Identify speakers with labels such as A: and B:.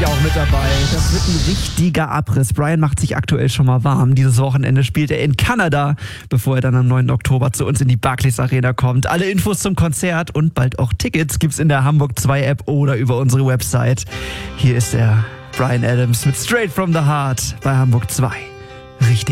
A: natürlich auch mit dabei. Das wird ein richtiger Abriss. Brian macht sich aktuell schon mal warm. Dieses Wochenende spielt er in Kanada, bevor er dann am 9. Oktober zu uns in die Barclays Arena kommt. Alle Infos zum Konzert und bald auch Tickets gibt's in der Hamburg 2 App oder über unsere Website. Hier ist er, Bryan Adams mit Straight from the Heart bei Hamburg 2. Richtig.